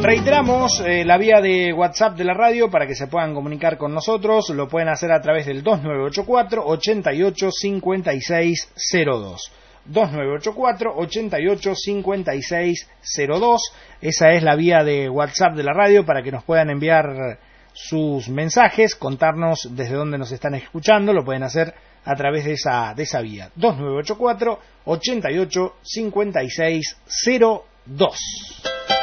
Reiteramos la vía de WhatsApp de la radio para que se puedan comunicar con nosotros. Lo pueden hacer a través del 2984-885602. 2984-885602. Esa es la vía de WhatsApp de la radio para que nos puedan enviar sus mensajes, contarnos desde dónde nos están escuchando. Lo pueden hacer a través de esa vía. 2984-885602.